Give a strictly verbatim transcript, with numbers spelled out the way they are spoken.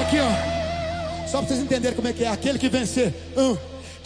aqui, ó. Só pra vocês entenderem como é que é. Aquele que vencer. Um.